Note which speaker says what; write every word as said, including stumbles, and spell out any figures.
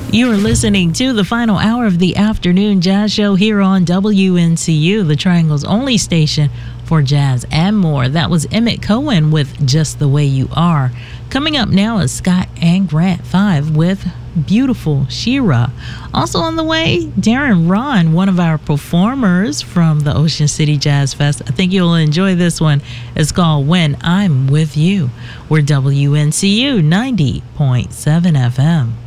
Speaker 1: You are listening to the final hour of the afternoon jazz show here on W N C U, the Triangle's only station for jazz and more. That was Emmett Cohen with Just the Way You Are. Coming up now is Scott and Grant five with Beautiful Shira. Also on the way, Darren Ron, one of our performers from the Ocean City Jazz Fest. I think you'll enjoy this one. It's called When I'm With You. We're W N C U ninety point seven F M.